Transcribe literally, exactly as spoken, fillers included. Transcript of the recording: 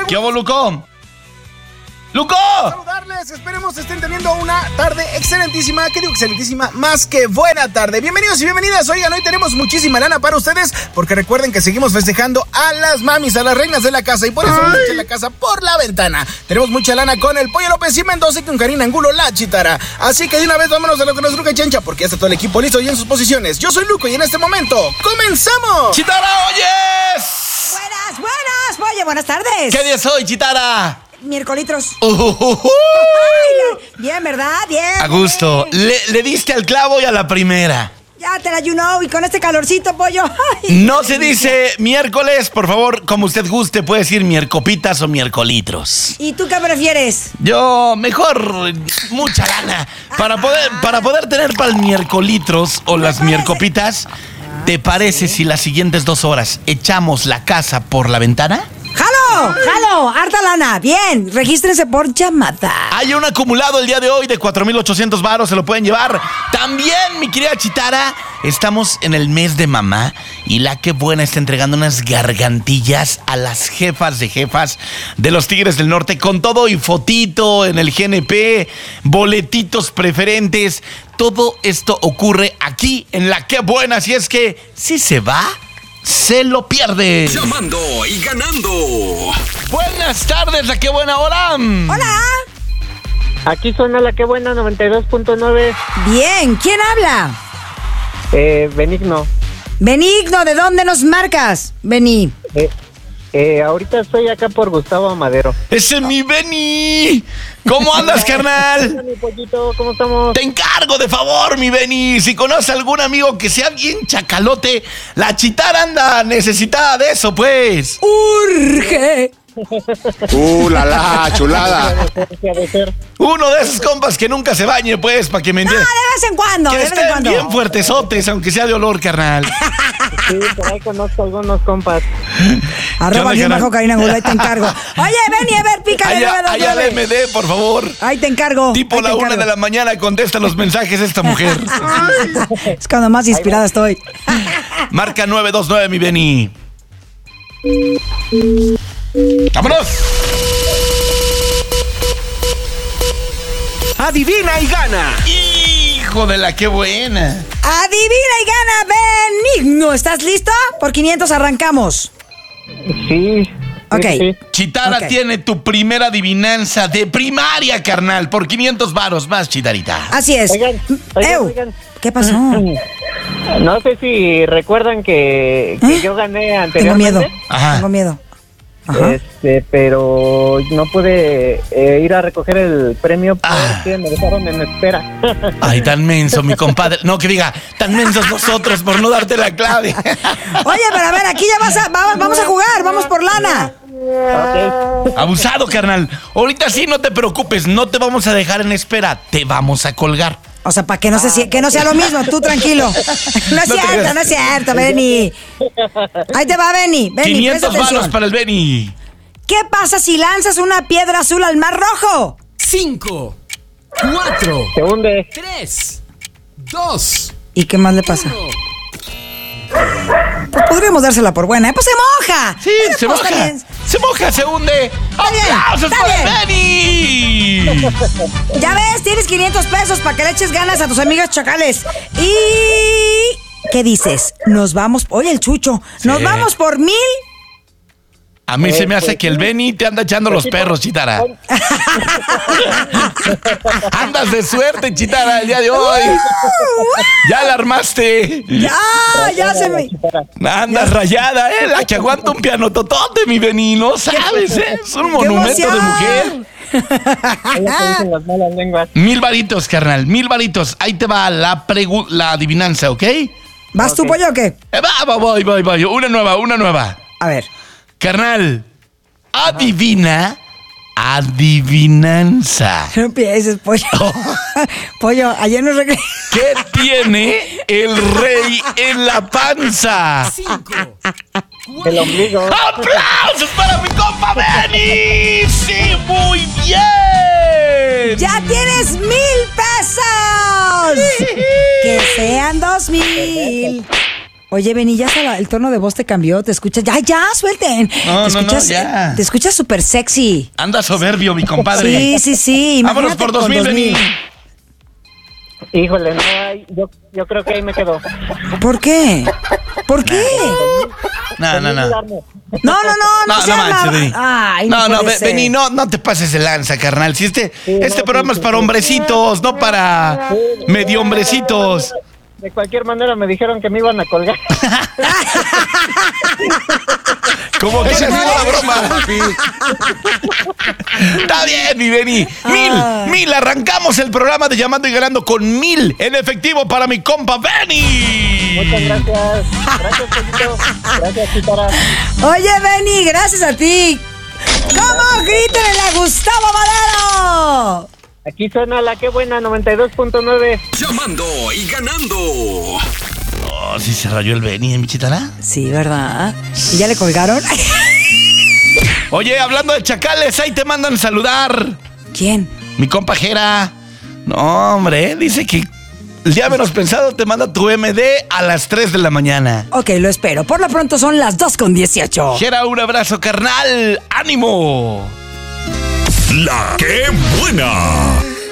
¿Qué hubo, Luco? ¡Luco! Saludarles, esperemos estén teniendo una tarde excelentísima. ¿Qué digo excelentísima? Más que buena tarde. Bienvenidos y bienvenidas. Oigan, hoy tenemos muchísima lana para ustedes, porque recuerden que seguimos festejando a las mamis, a las reinas de la casa, y por eso nos echen la casa por la ventana. Tenemos mucha lana con el Pollo López y Mendoza y con Karina Angulo, la Chitara. Así que de una vez vámonos a lo que nos truca Chencha, porque ya está todo el equipo listo y en sus posiciones. Yo soy Luco y en este mommomento ¡comenzamos! ¡Chitara, oyes! Buenas, buenas. Oye, buenas tardes. ¿Qué día es hoy, Chitara? Miércolitros. Uh, uh, uh. Ay, bien, ¿verdad? Bien. A gusto. Bien. Le, le diste al clavo y a la primera. Ya te la you know, y con este calorcito, pollo. Ay, no se dice miércoles, por favor, como usted guste, puede decir miercopitas o miércolitros. ¿Y tú qué prefieres? Yo, mejor, mucha lana. Para poder, para poder tener para el miércolitros o las miercopitas, ¿te parece si las siguientes dos horas echamos la casa por la ventana? ¡Jalo! ¡Jalo! ¡Harta lana! Bien, regístrense por llamada. Hay un acumulado el día de hoy de cuatro mil ochocientos varos, se lo pueden llevar. También, mi querida Chitara, estamos en el mes de mamá y la que buena está entregando unas gargantillas a las jefas de jefas de los Tigres del Norte, con todo y fotito en el G N P, boletitos preferentes. Todo esto ocurre aquí en la que buena, así es que si se va, se lo pierde. Llamando y ganando. Buenas tardes, la que buena hora. Hola. Aquí suena la que buena noventa y dos punto nueve. Bien, ¿quién habla? Eh, Benigno. Benigno, ¿de dónde nos marcas? Bení. Eh, eh, ahorita estoy acá por Gustavo Amadero. ¡Ese es mi Beni! ¿Cómo andas, carnal? Hola, mi pollito, ¿cómo estamos? Te encargo de favor, mi Beni. Si conoces a algún amigo que sea bien chacalote, la Chitara anda necesitada de eso, pues. ¡Urge! ¡Uh, la la, chulada! Uno de esos compas que nunca se bañe, pues, para que me No, entiendan. de vez en cuando, Que de vez en estén cuando. bien fuertesotes, aunque sea de olor, carnal. Sí, por ahí conozco algunos compas. Arroba ¿Qué bien onda, bajo Karina Angulo, ahí te encargo. Oye, Beni, a ver, pícale. Allá, nueve dos allá al nueve. M D, por favor. Ahí te encargo. Tipo ahí te la una encargo. de la mañana contesta los mensajes esta mujer. Es cuando más inspirada estoy. Marca nueve dos nueve, mi Beni. ¡Vámonos! Adivina y gana. ¡Hijo de la qué buena! Adivina y gana, Benigno. ¿Estás listo? Por quinientos arrancamos. Sí. sí, Ok. sí. Chitara Ok. tiene tu primera adivinanza de primaria, carnal, por quinientos varos más, Chitarita. Así es. Oigan, oigan, Ew, oigan. ¿qué pasó? No sé si recuerdan que, que ¿Eh? yo gané Tengo anteriormente. miedo. Ajá. Tengo miedo. Ajá. Este, pero no pude eh, ir a recoger el premio porque Ah. me dejaron en espera. Ay, tan menso, mi compadre. No, que diga, tan mensos nosotros por no darte la clave. Oye, pero a ver, aquí ya vas a, va- vamos a jugar, vamos por lana. Ok. Abusado, carnal. Ahorita sí, no te preocupes, no te vamos a dejar en espera, te vamos a colgar. O sea, para que no se que no sea lo mismo, tú tranquilo. No es No te cierto, creas. no es cierto, Beni. Ahí te va, Beni. Beni, presta quinientos varos atención. para el Beni. ¿Qué pasa si lanzas una piedra azul al mar rojo? Cinco, cuatro, Se hunde. tres, dos, ¿Y qué más le pasa? uno. Pues podríamos dársela por buena, ¿eh? Pues se moja. Sí, Pero se pues moja. también- Se moja, se hunde. bien, ¡Aplausos está para el Beni! Ya ves, tienes quinientos pesos para que le eches ganas a tus amigas chacales. Y... ¿qué dices? Nos vamos... Oye, el Chucho. ¿Nos Sí. vamos por mil? A mí se me hace pues que el Beni te anda echando los perros, Chitara. Andas de suerte, Chitara, el día de hoy. Ya la armaste. Ya, ya se me... Andas rayada, ¿eh? La que aguanta un piano totote, mi Beni. No sabes, ¿eh? Es un monumento de emoción! mujer. Es lo que dicen las malas lenguas. Mil varitos, carnal, mil varitos. Ahí te va la, pregu- la adivinanza, ¿ok? Eh, ¿Vas tú, Ok. pollo, o qué? va, va, voy, voy, voy. Una nueva, una nueva. A ver. Carnal, adivina, adivinanza. No empieces, pollo. Pollo, ayer nos regresé. ¿Qué tiene el rey en la panza? Cinco, El ombligo. ¡Aplausos para mi compa Beni! ¡Sí, muy bien! ¡Ya tienes mil pesos! ¡Que sean dos mil! Oye, Benny, ya se la- el tono de voz te cambió, te escuchas. Ya, ya, suelten. No, te no, no, escuchas, ya. Te escuchas súper sexy. Anda soberbio, mi compadre. Sí, sí, sí. Vámonos Imagínate por con dos mil, Benny. Híjole, no hay, yo, yo creo que ahí me quedo. ¿Por qué? ¿Por qué? No, no, no. No, no, no, no, No, sea no manches, ma- Benny. Ay, No, no, puede Be- ser. Benny, no, no te pases de lanza, carnal. Si este, este no, programa sí, es para sí, sí. hombrecitos, no para medio hombrecitos. De cualquier manera me dijeron que me iban a colgar. Como que esa la broma. Está bien, mi Benny. Mil, Ay. mil. Arrancamos el programa de Llamando y Ganando con mil en efectivo para mi compa Benny. Muchas gracias. Gracias, Polito. Gracias, Chitara. Oye, Benny, gracias a ti. ¿Cómo? Grítenle a Gustavo Madero. Aquí suena la que buena noventa y dos punto nueve. Llamando y ganando. Oh, sí se rayó el Benny, ¿eh, mi chitara? Sí, ¿verdad? ¿Y ya le colgaron? Oye, hablando de chacales, ahí te mandan saludar. ¿Quién? Mi compa Jera. No, hombre, dice que el día menos pensado te manda tu M D a las tres de la mañana. Ok, lo espero. Por lo pronto son las dos con dieciocho. Jera, un abrazo, carnal. ¡Ánimo! La que buena.